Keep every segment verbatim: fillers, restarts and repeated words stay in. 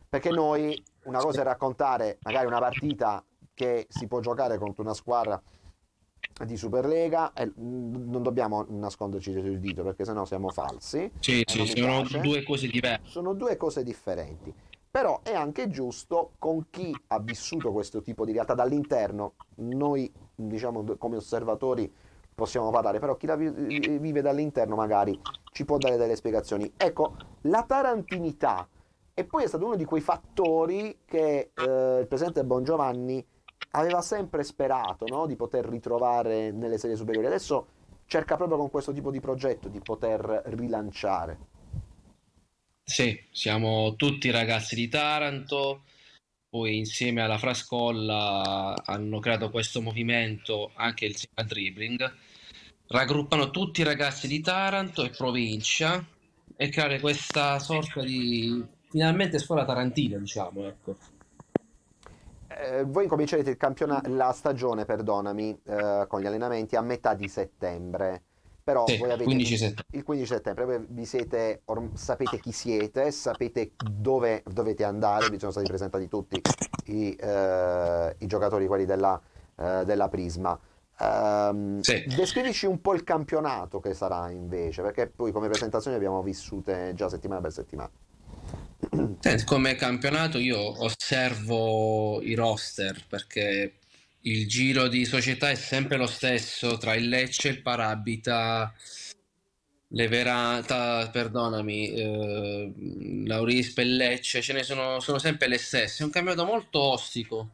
Perché noi, una cosa è raccontare magari una partita che si può giocare contro una squadra di Superlega e mm, non dobbiamo nasconderci dietro il dito perché sennò siamo falsi Sì, e sì, non mi sono piace. due cose diverse. Sono due cose differenti. Però è anche giusto con chi ha vissuto questo tipo di realtà dall'interno. Noi, diciamo, come osservatori possiamo parlare, però chi la vi- vive dall'interno magari ci può dare delle spiegazioni. Ecco, la tarantinità e poi è stato uno di quei fattori che eh, il presidente Bongiovanni aveva sempre sperato, no? Di poter ritrovare nelle serie superiori. Adesso cerca proprio con questo tipo di progetto di poter rilanciare. Sì, siamo tutti ragazzi di Taranto, poi insieme alla Frascolla hanno creato questo movimento, anche il Sega Dribbling, raggruppano tutti i ragazzi di Taranto e provincia e creare questa sorta di finalmente scuola tarantina, diciamo, ecco. Eh, voi incomincerete il campiona- la stagione, perdonami, eh, con gli allenamenti a metà di settembre. Però Sì, voi avete quindici inizi- settembre. il quindici settembre, voi vi siete, orm- sapete chi siete, sapete dove dovete andare, vi sono stati presentati tutti i, eh, i giocatori, quelli della, eh, della Prisma. Ehm, Sì. descrivici un po' il campionato che sarà invece, perché poi come presentazioni abbiamo vissute già settimana per settimana. Senti, come campionato io osservo i roster perché il giro di società è sempre lo stesso tra il Lecce, il Parabita, Leverata, perdonami, eh, Laurispe e il Lecce, ce ne sono, sono sempre le stesse. È un campionato molto ostico.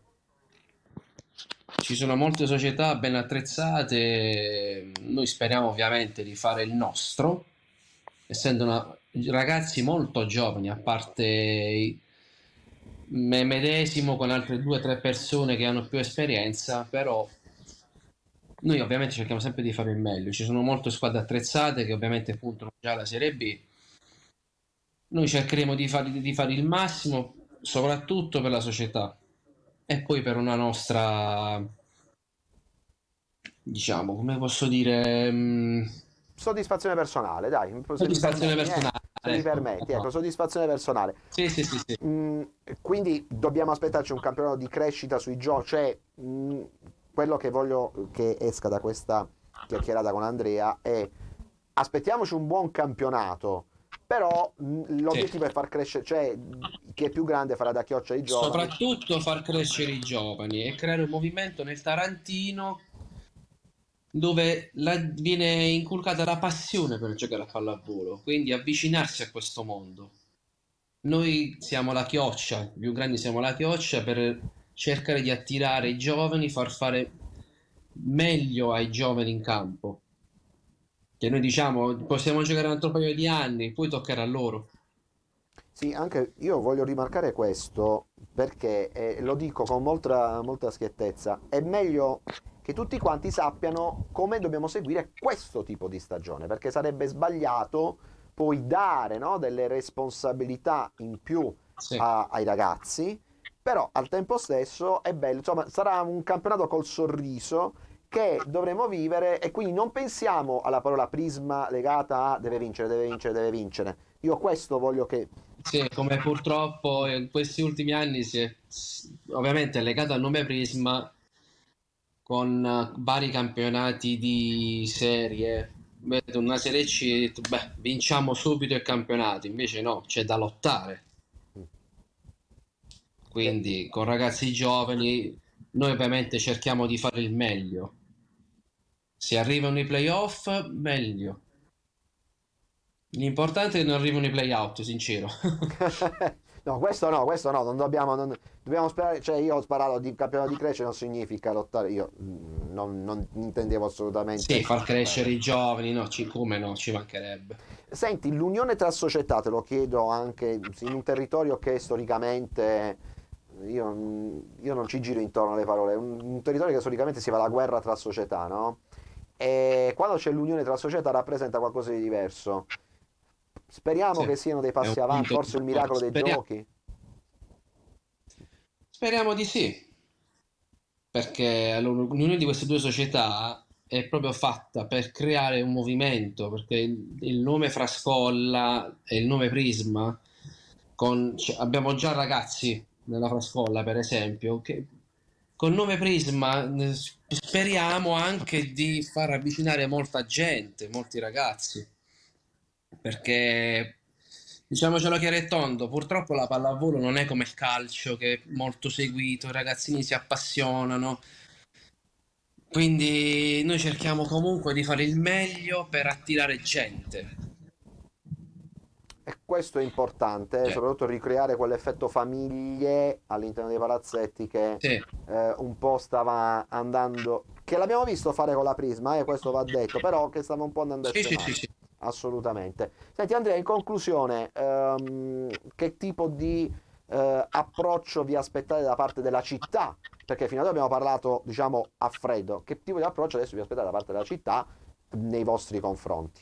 Ci sono molte società ben attrezzate, noi speriamo ovviamente di fare il nostro, essendo una- ragazzi molto giovani, a parte i- me medesimo con altre due o tre persone che hanno più esperienza, però noi ovviamente cerchiamo sempre di fare il meglio. Ci sono molte squadre attrezzate che ovviamente puntano già alla Serie B. Noi cercheremo di fare, di fare il massimo, soprattutto per la società e poi per una nostra, diciamo, come posso dire, mh, Soddisfazione personale, dai, se mi soddisfazione permetti, eh, personale, se mi ecco. permetti, ecco, Esatto. soddisfazione personale. Sì, sì, sì, sì. Mm, quindi dobbiamo aspettarci un campionato di crescita sui giochi, cioè mm, quello che voglio che esca da questa chiacchierata con Andrea è aspettiamoci un buon campionato, però mm, Sì. l'obiettivo è far crescere, cioè chi è più grande farà da chioccia ai giovani. Soprattutto far crescere i giovani e creare un movimento nel Tarantino dove la- viene inculcata la passione per giocare a pallavolo, quindi avvicinarsi a questo mondo. Noi siamo la chioccia, i più grandi siamo la chioccia per cercare di attirare i giovani, far fare meglio ai giovani in campo. Che noi diciamo possiamo giocare un altro paio di anni, poi toccherà a loro. Sì, anche io voglio rimarcare questo perché eh, lo dico con molta, molta schiettezza. È meglio che tutti quanti sappiano come dobbiamo seguire questo tipo di stagione, perché sarebbe sbagliato poi dare, no, delle responsabilità in più Sì. a- ai ragazzi, però al tempo stesso è bello, insomma, sarà un campionato col sorriso che dovremo vivere e quindi non pensiamo alla parola prisma legata a deve vincere, deve vincere, deve vincere. Io questo voglio che Sì, come purtroppo in questi ultimi anni si è ovviamente è legato al nome Prisma con eh, vari campionati di serie. Vedo una Serie C, e detto, beh, vinciamo subito il campionato, invece no, c'è da lottare. che Quindi con ragazzi giovani noi ovviamente cerchiamo di fare il meglio. Se arrivano i playoff, meglio. L'importante è che non arrivino i playout, sincero. no, questo no, questo no, non dobbiamo, non- dobbiamo sperare, cioè io ho sparato di campionato di crescita non significa lottare, io mm, non, non intendevo Sì, assolutamente far crescere quello. i giovani, no, ci- come no, ci mancherebbe. Senti, l'unione tra società, te lo chiedo anche in un territorio che storicamente, io, mm, io non ci giro intorno alle parole, un, un territorio che storicamente si fa la guerra tra società, no? E quando c'è l'unione tra società rappresenta qualcosa di diverso. Speriamo Sì, che siano dei è un passi avanti, punto di forse il forza. miracolo dei Speriamo, giochi. speriamo di sì, perché allora, l'unione di queste due società è proprio fatta per creare un movimento, perché il, il nome Frascolla e il nome Prisma con- cioè, abbiamo già ragazzi nella Frascolla, per esempio, che con nome Prisma eh, s- speriamo anche di far avvicinare molta gente, molti ragazzi, perché diciamocelo chiaro e tondo, purtroppo la pallavolo non è come il calcio che è molto seguito, i ragazzini si appassionano, quindi noi cerchiamo comunque di fare il meglio per attirare gente. E questo è importante, Cioè, soprattutto ricreare quell'effetto famiglie all'interno dei palazzetti che sì, eh, un po' stava andando, che l'abbiamo visto fare con la Prisma, e questo va detto, però che stava un po' andando a sì, sì, sì, scemare. sì. Assolutamente. Senti Andrea, in conclusione, ehm, che tipo di eh, approccio vi aspettate da parte della città? Perché fino ad ora abbiamo parlato, diciamo, a freddo. Che tipo di approccio adesso vi aspettate da parte della città nei vostri confronti?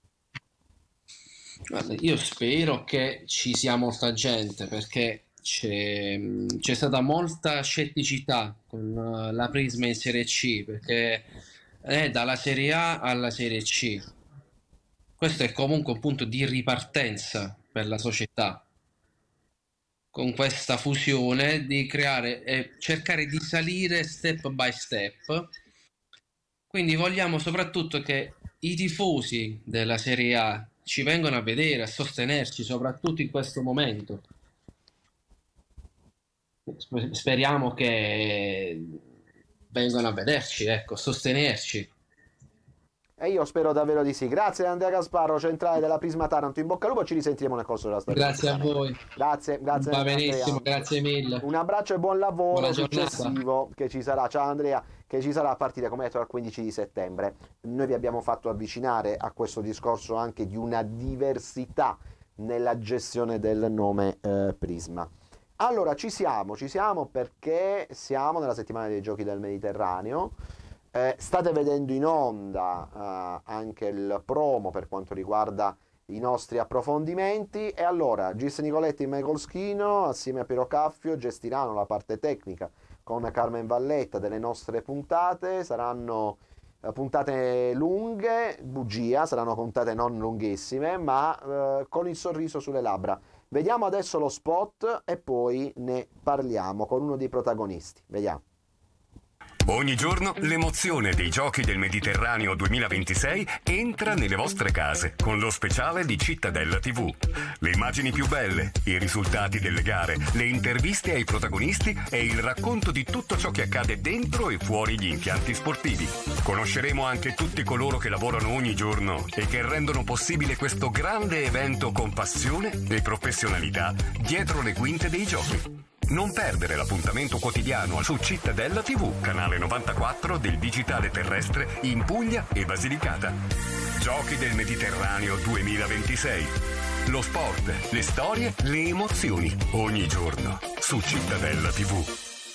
Guarda, io spero che ci sia molta gente perché c'è c'è stata molta scetticità con eh, la Prisma in Serie C perché è dalla Serie A alla Serie C. Questo è comunque un punto di ripartenza per la società con questa fusione di creare e cercare di salire step by step. Quindi vogliamo soprattutto che i tifosi della Serie A ci vengano a vedere, a sostenerci, soprattutto in questo momento. Sp- Speriamo che vengano a vederci, ecco, a sostenerci. E io spero davvero di sì. Grazie Andrea Gasparro, centrale della Prisma Taranto. In bocca al lupo, ci risentiremo nel corso della stagione Grazie a sicuramente. voi. Grazie, grazie Va Andrea. benissimo, grazie mille. Un abbraccio e buon Buona lavoro giornata. successivo che ci sarà. Ciao Andrea, che ci sarà a partire, come detto, dal quindici di settembre. Noi vi abbiamo fatto avvicinare a questo discorso anche di una diversità nella gestione del nome eh, Prisma. Allora, ci siamo, ci siamo perché siamo nella settimana dei giochi del Mediterraneo. Eh, state vedendo in onda eh, anche il promo per quanto riguarda i nostri approfondimenti. E allora Gis Nicoletti e Michael Schino assieme a Piero Caffio gestiranno la parte tecnica con Carmen Valletta delle nostre puntate. Saranno eh, puntate lunghe, bugia, saranno puntate non lunghissime, ma eh, con il sorriso sulle labbra. Vediamo adesso lo spot e poi ne parliamo con uno dei protagonisti. Vediamo. Ogni giorno l'emozione dei Giochi del Mediterraneo duemilaventisei entra nelle vostre case con lo speciale di Cittadella tivù. Le immagini più belle, i risultati delle gare, le interviste ai protagonisti e il racconto di tutto ciò che accade dentro e fuori gli impianti sportivi. Conosceremo anche tutti coloro che lavorano ogni giorno e che rendono possibile questo grande evento con passione e professionalità dietro le quinte dei Giochi. Non perdere l'appuntamento quotidiano su Cittadella tivù, canale novantaquattro del digitale terrestre in Puglia e Basilicata. Giochi del Mediterraneo duemilaventisei. Lo sport, le storie, le emozioni, ogni giorno su Cittadella tivù.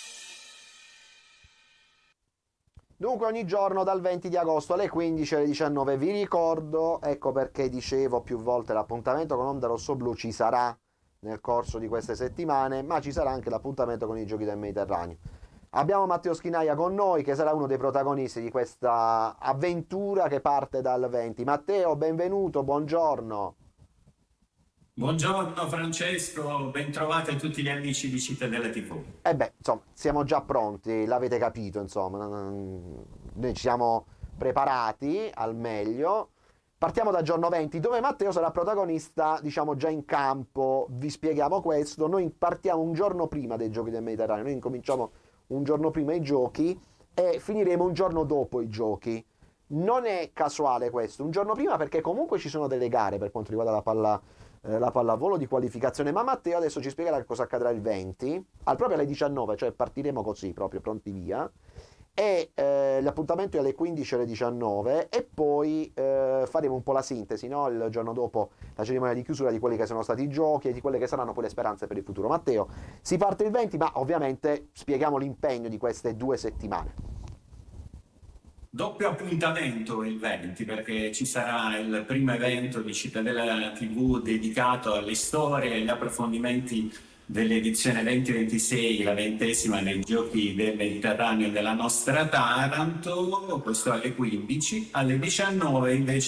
Dunque ogni giorno dal venti di agosto alle quindici alle diciannove vi ricordo, ecco perché dicevo più volte l'appuntamento con Onda Rosso Blu ci sarà nel corso di queste settimane, ma ci sarà anche l'appuntamento con i Giochi del Mediterraneo. Abbiamo Matteo Schinaia con noi che sarà uno dei protagonisti di questa avventura che parte dal venti. Matteo, benvenuto, buongiorno. Buongiorno Francesco, bentrovati a tutti gli amici di Cittadella tivù. E beh, insomma, siamo già pronti, l'avete capito, insomma, noi ci siamo preparati al meglio. Partiamo da giorno venti, dove Matteo sarà protagonista, diciamo, già in campo. Vi spieghiamo questo. Noi partiamo un giorno prima dei Giochi del Mediterraneo. Noi incominciamo un giorno prima i giochi e finiremo un giorno dopo i giochi. Non è casuale questo, un giorno prima perché comunque ci sono delle gare per quanto riguarda la palla, eh, la pallavolo di qualificazione. Ma Matteo adesso ci spiegherà cosa accadrà il venti, al proprio alle diciannove, cioè partiremo così, proprio pronti via. E eh, l'appuntamento è alle quindici alle diciannove e poi eh, faremo un po' la sintesi, no? Il giorno dopo la cerimonia di chiusura di quelli che sono stati i giochi e di quelle che saranno poi le speranze per il futuro. Matteo, si parte il venti, ma ovviamente spieghiamo l'impegno di queste due settimane. Doppio appuntamento il venti perché ci sarà il primo evento di Cittadella tivù dedicato alle storie e agli approfondimenti dell'edizione duemilaventisei, la ventesima nei Giochi del Mediterraneo della nostra Taranto, questo alle quindici. Alle diciannove invece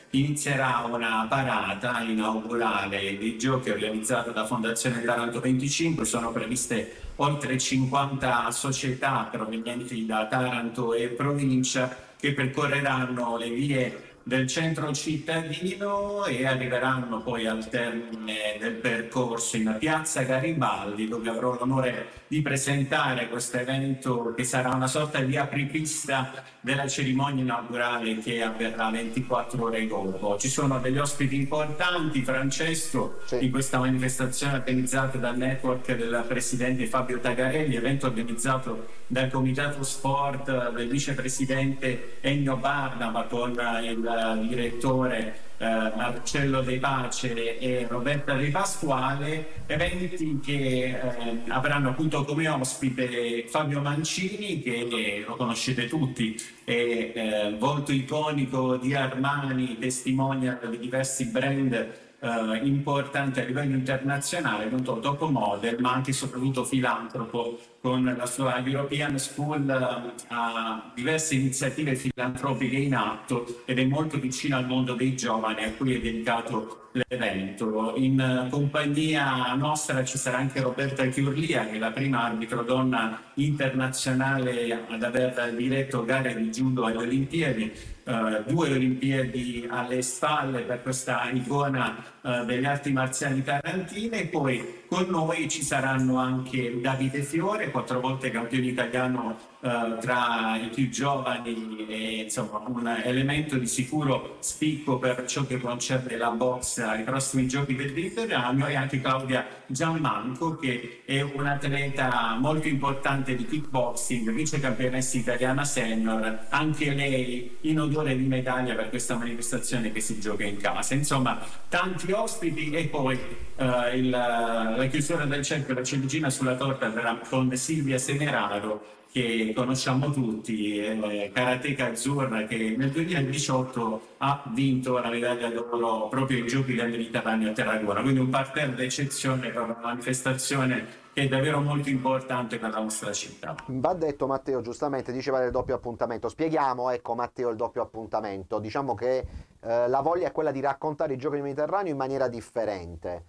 inizierà una parata inaugurale dei giochi organizzata da Fondazione Taranto venticinque. Sono previste oltre cinquanta società provenienti da Taranto e provincia che percorreranno le vie del centro cittadino e arriveranno poi al termine del percorso in piazza Garibaldi, dove avrò l'onore di presentare questo evento che sarà una sorta di apripista della cerimonia inaugurale che avverrà ventiquattro ore dopo. Ci sono degli ospiti importanti, Francesco, sì, in questa manifestazione organizzata dal network del presidente Fabio Tagarelli, evento organizzato dal comitato sport del vicepresidente Ennio Barnaba con il direttore eh, Marcello De Pace e Roberta De Pasquale, eventi che eh, avranno appunto come ospite Fabio Mancini, che lo conoscete tutti, è eh, volto iconico di Armani, testimonial di diversi brand Uh, importante a livello internazionale, non solo top model ma anche e soprattutto filantropo, con la sua European School uh, ha diverse iniziative filantropiche in atto ed è molto vicino al mondo dei giovani a cui è dedicato l'evento. In uh, compagnia nostra ci sarà anche Roberta Chiurlia, che è la prima arbitro donna internazionale ad aver diretto gare di judo alle Olimpiadi. Uh, due Olimpiadi alle spalle per questa icona uh, delle arti marziali tarantine. E poi con noi ci saranno anche Davide Fiore, quattro volte campione italiano uh, tra i più giovani e insomma un elemento di sicuro spicco per ciò che concerne la box ai prossimi giochi del Mediterraneo, e anche Claudia Giammanco, che è un'atleta molto importante di kickboxing, vice campionessa italiana senior, anche lei in odore di medaglia per questa manifestazione che si gioca in casa. Insomma, tanti ospiti. E poi uh, il, la chiusura del cerchio, la ciliegina sulla torta, verrà con Silvia Semeraro, che conosciamo tutti, eh, karateka azzurra, che nel duemiladiciotto ha vinto la medaglia d'oro proprio ai Giochi del Mediterraneo a Tarragona. Quindi un parterre d'eccezione per una manifestazione che è davvero molto importante per la nostra città. Va detto, Matteo, giustamente diceva del doppio appuntamento. Spieghiamo, ecco Matteo, il doppio appuntamento. Diciamo che eh, la voglia è quella di raccontare i Giochi del Mediterraneo in maniera differente,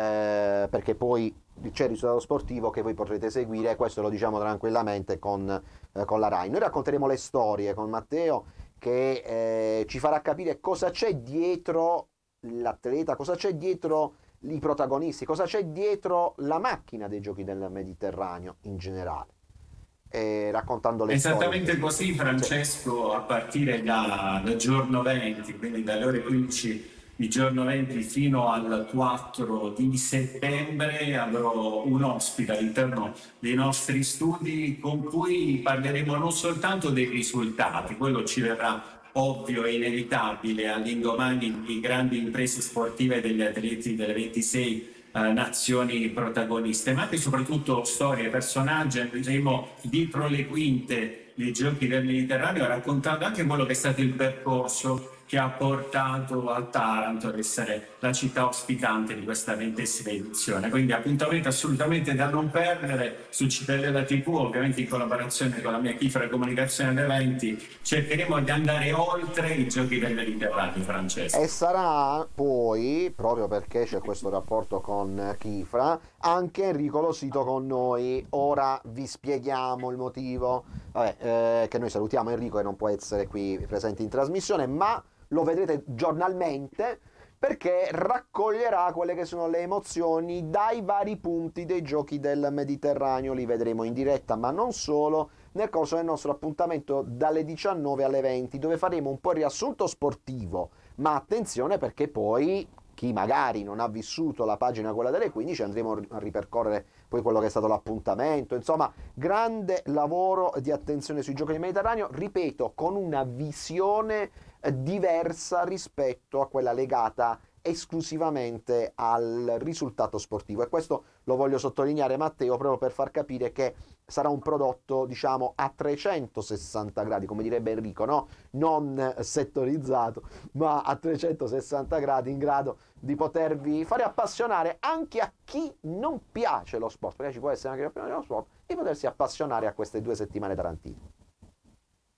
eh, perché poi c'è il risultato sportivo che voi potrete seguire, questo lo diciamo tranquillamente con, eh, con la Rai. Noi racconteremo le storie con Matteo, che eh, ci farà capire cosa c'è dietro l'atleta, cosa c'è dietro i protagonisti, cosa c'è dietro la macchina dei Giochi del Mediterraneo in generale, e raccontando le Esattamente storie. Così, Francesco, a partire da, dal giorno venti, quindi dalle ore quindici di giorno venti fino al quattro di settembre, avrò un ospite all'interno dei nostri studi con cui parleremo non soltanto dei risultati, quello ci verrà ovvio e inevitabile all'indomani di grandi imprese sportive degli atleti delle ventisei eh, nazioni protagoniste, ma anche e soprattutto storie, personaggi. Andremo dietro le quinte dei Giochi del Mediterraneo, raccontando anche quello che è stato il percorso che ha portato a Taranto ad essere la città ospitante di questa ventesima edizione. Quindi appuntamento assolutamente da non perdere su Cittadella tivù, ovviamente in collaborazione con la mia Chifra Comunicazione ed Eventi. Cercheremo di andare oltre i Giochi del Mediterraneo, Francesco. E sarà poi, proprio perché c'è questo rapporto con Chifra, anche Enrico Losito con noi. Ora vi spieghiamo il motivo. Vabbè, eh, che noi salutiamo Enrico, che non può essere qui presente in trasmissione, ma lo vedrete giornalmente, perché raccoglierà quelle che sono le emozioni dai vari punti dei Giochi del Mediterraneo. Li vedremo in diretta, ma non solo, nel corso del nostro appuntamento dalle diciannove alle venti, dove faremo un po' il riassunto sportivo. Ma attenzione, perché poi chi magari non ha vissuto la pagina quella delle quindici, andremo a ripercorrere poi quello che è stato l'appuntamento. Insomma, grande lavoro di attenzione sui Giochi del Mediterraneo, ripeto, con una visione diversa rispetto a quella legata esclusivamente al risultato sportivo, e questo lo voglio sottolineare, Matteo, proprio per far capire che sarà un prodotto, diciamo, a trecentosessanta gradi, come direbbe Enrico, no? Non settorizzato, ma a trecentosessanta gradi, in grado di potervi fare appassionare anche a chi non piace lo sport, perché ci può essere anche chi non piace lo sport, di potersi appassionare a queste due settimane tarantine.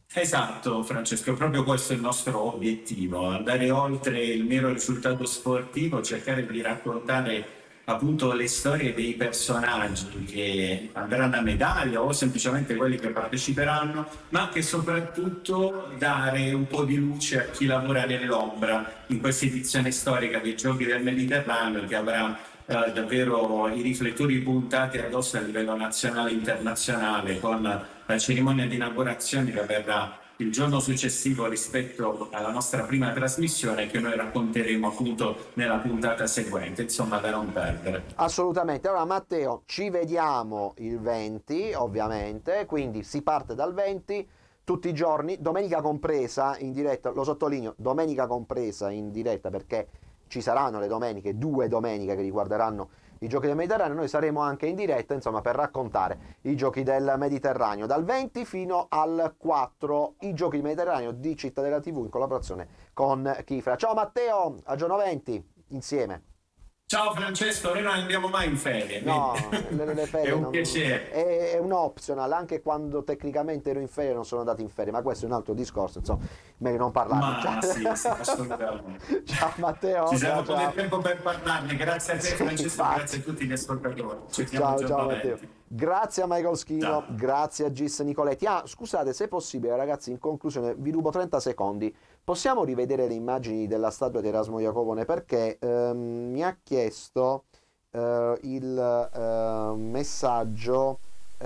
Esatto, Francesco, proprio questo è il nostro obiettivo, andare oltre il mero risultato sportivo, cercare di raccontare appunto le storie dei personaggi che andranno a medaglia o semplicemente quelli che parteciperanno, ma anche e soprattutto dare un po' di luce a chi lavora nell'ombra in questa edizione storica dei Giochi del Mediterraneo, che avrà eh, davvero i riflettori puntati addosso a livello nazionale e internazionale, con la cerimonia di inaugurazione che avverrà il giorno successivo rispetto alla nostra prima trasmissione, che noi racconteremo appunto nella puntata seguente, insomma da non perdere. Assolutamente. Allora Matteo, ci vediamo il venti ovviamente, quindi si parte dal venti tutti i giorni, domenica compresa in diretta, lo sottolineo, domenica compresa in diretta perché ci saranno le domeniche, due domeniche che riguarderanno i Giochi del Mediterraneo, noi saremo anche in diretta insomma per raccontare i Giochi del Mediterraneo dal venti fino al quattro, i Giochi del Mediterraneo di Cittadella tivù in collaborazione con Kifra. Ciao Matteo, a giorno venti insieme. Ciao Francesco, noi non andiamo mai in ferie. No, le, le ferie è un non, piacere. È, è un optional, anche quando tecnicamente ero in ferie non sono andato in ferie, ma questo è un altro discorso, insomma, meglio non parlarne. Ma sì, sì, assolutamente. Ciao Matteo. Ci ciao, sarà un po' ciao. di tempo per parlarne, grazie a te Sì, Francesco, infatti. grazie a tutti gli ascoltatori. Ci vediamo Ciao, il giorno ciao Matteo. venti. Grazie a Michael Schino, Ciao. grazie a Gis Nicoletti. Ah, scusate, se possibile, ragazzi, in conclusione, vi rubo trenta secondi. Possiamo rivedere le immagini della statua di Erasmo Iacovone perché ehm, mi ha chiesto eh, il eh, messaggio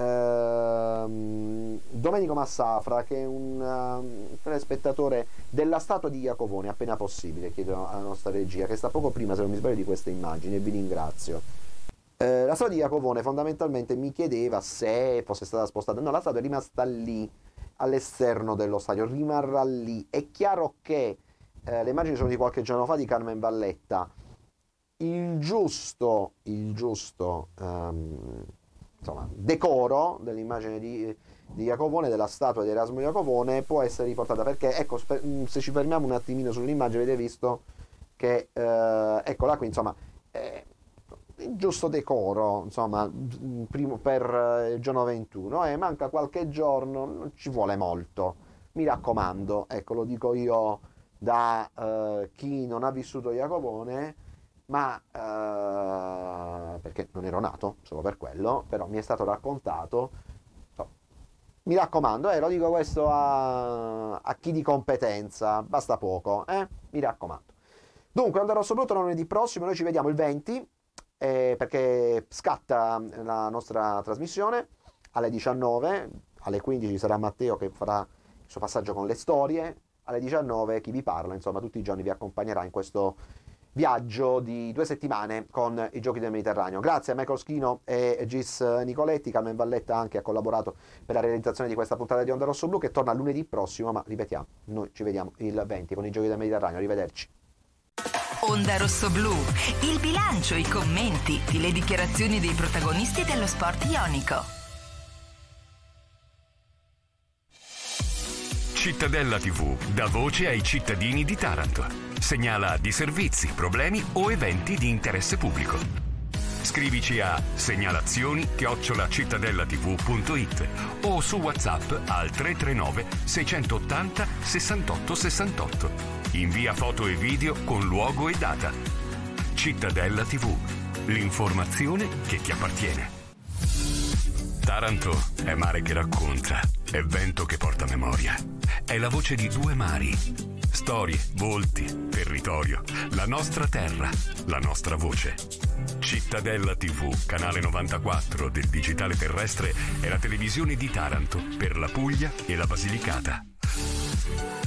ehm, Domenico Massafra, che è un um, telespettatore della statua di Iacovone, appena possibile, chiedo alla nostra regia, che sta poco prima, se non mi sbaglio, di queste immagini, e vi ringrazio. Eh, la statua di Iacovone fondamentalmente mi chiedeva se fosse stata spostata. No, la statua è rimasta lì all'esterno dello stadio, rimarrà lì. È chiaro che eh, le immagini sono di qualche giorno fa di Carmen Valletta. Il giusto, il giusto um, insomma, decoro dell'immagine di, di Iacovone, della statua di Erasmo Iacovone, può essere riportata perché, ecco, spe- se ci fermiamo un attimino sull'immagine, avete visto che eh, eccola qui, insomma. Eh, il giusto decoro, insomma, primo per il giorno ventuno, e eh, manca qualche giorno, non ci vuole molto, mi raccomando, ecco, lo dico io da eh, chi non ha vissuto Iacovone, ma eh, perché non ero nato, solo per quello, però mi è stato raccontato, so, mi raccomando, eh, lo dico questo a, a chi di competenza, basta poco, eh, mi raccomando. Dunque, Onda Rosso Blu lunedì prossimo, noi ci vediamo il venti, Eh, perché scatta la nostra trasmissione alle diciannove, alle quindici sarà Matteo che farà il suo passaggio con le storie, alle diciannove chi vi parla, insomma tutti i giorni vi accompagnerà in questo viaggio di due settimane con i Giochi del Mediterraneo. Grazie a Michael Schino e Gis Nicoletti. Carmen Valletta anche ha collaborato per la realizzazione di questa puntata di Onda Rosso Blu, che torna lunedì prossimo, ma ripetiamo, noi ci vediamo il venti con i Giochi del Mediterraneo. Arrivederci. Onda Rosso Blu, il bilancio, i commenti, le dichiarazioni dei protagonisti dello sport ionico. Cittadella tivù dà voce ai cittadini di Taranto. Segnala disservizi, problemi o eventi di interesse pubblico. Scrivici a segnalazioni chiocciola cittadellativù punto it o su WhatsApp al tre tre nove sei otto zero sessantotto sessantotto. Invia foto e video con luogo e data. Cittadella tivù, l'informazione che ti appartiene. Taranto è mare che racconta, è vento che porta memoria. È la voce di due mari. Storie, volti, territorio, la nostra terra, la nostra voce. Cittadella tivù, canale novantaquattro del digitale terrestre, è la televisione di Taranto per la Puglia e la Basilicata.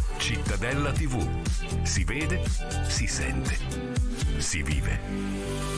Cittadella tivù. Si vede, si sente, si vive.